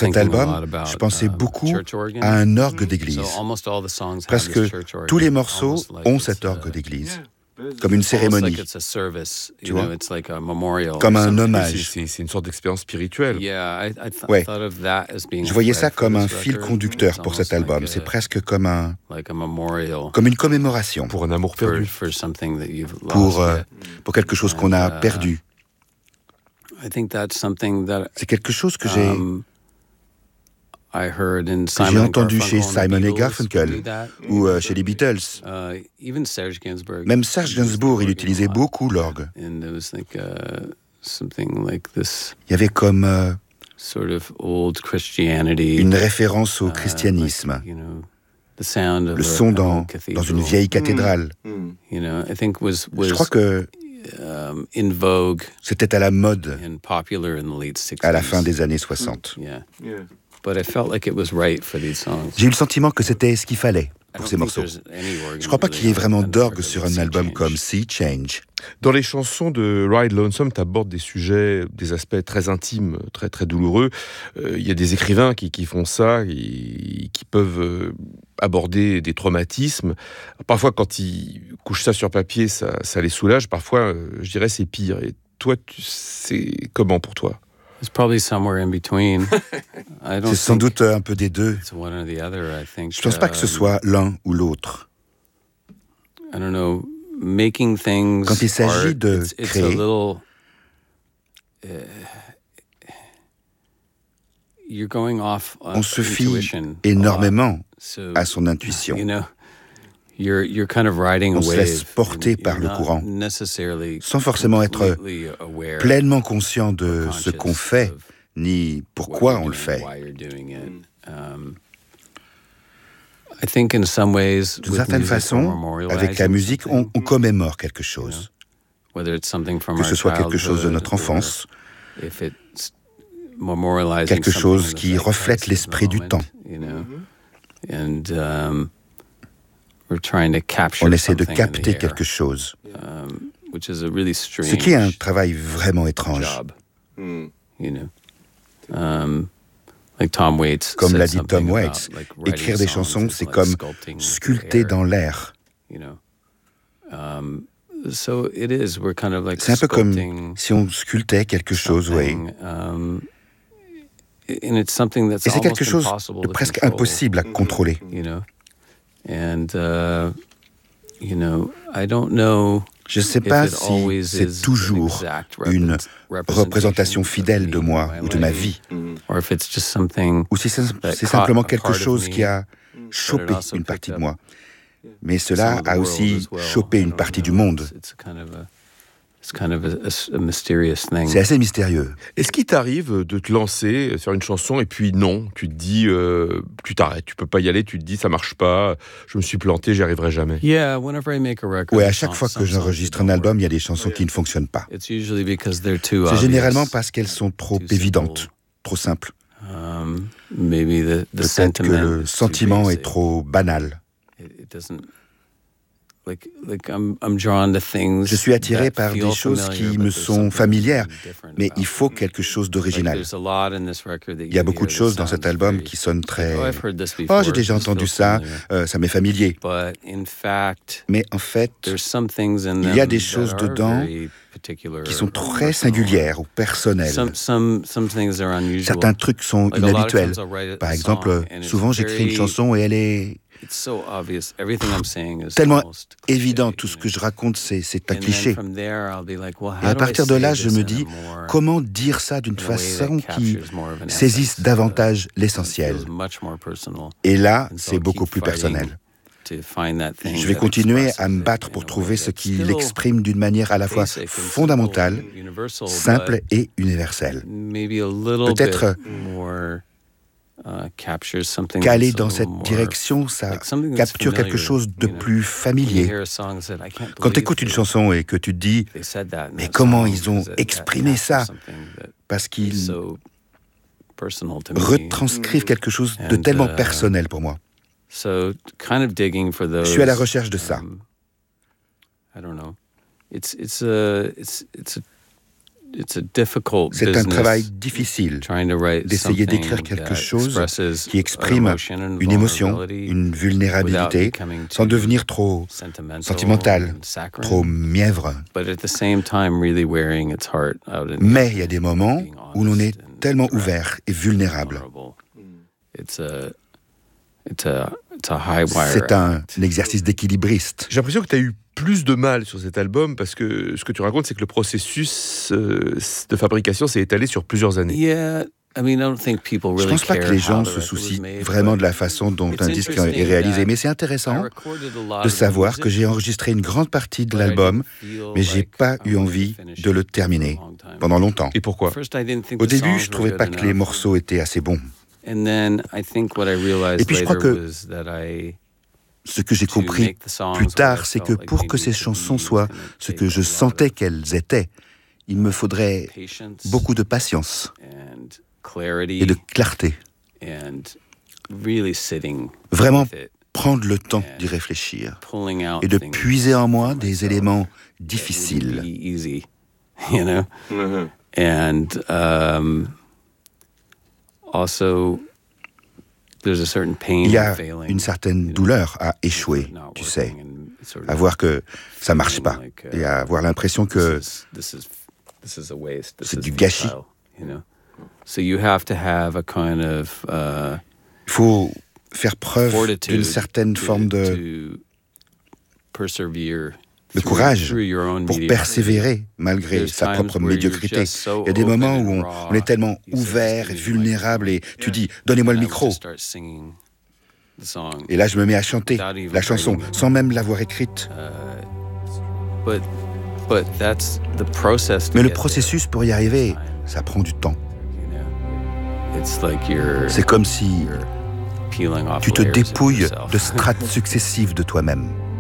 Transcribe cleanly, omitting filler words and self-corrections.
cet album, je pensais beaucoup à un orgue d'église. Presque tous les morceaux ont cet orgue d'église, comme une cérémonie, tu vois, comme un hommage. C'est une sorte d'expérience spirituelle. Ouais. Je voyais ça comme un fil conducteur pour cet album. C'est presque comme une commémoration Pour un amour perdu. pour quelque chose qu'on a perdu. C'est quelque chose que j'ai entendu chez Simon et Garfunkel ou chez les Beatles. Même Serge Gainsbourg, il utilisait beaucoup l'orgue. Il y avait comme une référence au christianisme, le son dans une vieille cathédrale. Je crois que c'était à la mode à la fin des années 60. J'ai eu le sentiment que c'était ce qu'il fallait pour ces morceaux. Je ne crois pas qu'il y ait vraiment d'orgue sur un album comme Sea Change. Dans les chansons de Ride Lonesome, tu abordes des sujets, des aspects très intimes, très, très douloureux. Il y a des écrivains qui font ça, qui peuvent aborder des traumatismes. Parfois, quand ils couchent ça sur papier, ça les soulage. Parfois, je dirais, c'est pire. Et toi, c'est comment pour toi ? C'est sans doute un peu des deux. Je ne pense pas que ce soit l'un ou l'autre. Quand il s'agit de créer, on se fie énormément à son intuition. On se laisse porter par le courant, sans forcément être pleinement conscient de ce qu'on fait, ni pourquoi on le fait. D'une certaine façon, avec la musique, on commémore quelque chose. Que ce soit quelque chose de notre enfance, quelque chose qui reflète l'esprit du temps. On essaie de capter quelque chose, ce qui est un travail vraiment étrange. Comme l'a dit Tom Waits, écrire des chansons, c'est comme sculpter dans l'air. C'est un peu comme si on sculptait quelque chose, oui. Et c'est quelque chose de presque impossible à contrôler. Je ne sais pas si c'est toujours une représentation fidèle de moi ou de ma vie, ou si c'est simplement quelque chose qui a chopé une partie de moi. Mais cela a aussi chopé une partie du monde. C'est assez mystérieux. Est-ce qu'il t'arrive de te lancer sur une chanson et puis non, tu te dis, tu t'arrêtes, tu peux pas y aller, tu te dis ça marche pas, je me suis planté, j'y arriverai jamais. Ouais, à chaque fois que j'enregistre un album, il y a des chansons qui ne fonctionnent pas. C'est généralement parce qu'elles sont trop évidentes, trop simples. Peut-être que le sentiment est trop banal. Je suis attiré par des choses qui me sont familières, mais il faut quelque chose d'original. Il y a beaucoup de choses dans cet album qui sonnent très... Oh, j'ai déjà entendu ça, ça m'est familier. Mais en fait, il y a des choses dedans qui sont très singulières ou personnelles. Certains trucs sont inhabituels. Par exemple, souvent j'écris une chanson et elle est... tellement évident, tout ce que je raconte, c'est un cliché. Et à partir de là, je me dis, comment dire ça d'une façon qui saisisse davantage l'essentiel? Et là, c'est beaucoup plus personnel. Je vais continuer à me battre pour trouver ce qui l'exprime d'une manière à la fois fondamentale, simple et universelle. Peut-être qu'aller dans cette direction, ça capture quelque chose de plus familier. Quand tu écoutes une chanson et que tu te dis « Mais comment ils ont exprimé ça ?» Parce qu'ils retranscrivent quelque chose de tellement personnel pour moi. Je suis à la recherche de C'est un travail difficile d'essayer d'écrire quelque chose qui exprime une émotion, une vulnérabilité, sans devenir trop sentimental, trop mièvre. Mais il y a des moments où l'on est tellement ouvert et vulnérable. C'est un exercice d'équilibriste. J'ai l'impression que tu as eu plus de mal sur cet album parce que ce que tu racontes, c'est que le processus de fabrication s'est étalé sur plusieurs années. Je ne pense pas que les gens se soucient vraiment de la façon dont un disque est réalisé, mais c'est intéressant de savoir que j'ai enregistré une grande partie de l'album, mais je n'ai pas eu envie de le terminer pendant longtemps. Et pourquoi ? Au début, je ne trouvais pas que les morceaux étaient assez bons. Et puis je crois que ce que j'ai compris plus tard, c'est que pour que ces chansons soient ce que je sentais qu'elles étaient, il me faudrait beaucoup de patience et de clarté. Vraiment prendre le temps d'y réfléchir et de puiser en moi des éléments difficiles. Il y a une certaine douleur à échouer, tu sais, à voir que ça marche pas et à avoir l'impression que c'est du gâchis. Il faut faire preuve d'une certaine forme de courage pour persévérer malgré sa propre médiocrité. Il y a des moments où on est tellement ouvert et vulnérable et tu dis « donnez-moi le micro ». Et là, je me mets à chanter la chanson sans même l'avoir écrite. Mais le processus pour y arriver, ça prend du temps. C'est comme si tu te dépouilles de strates successives de toi-même.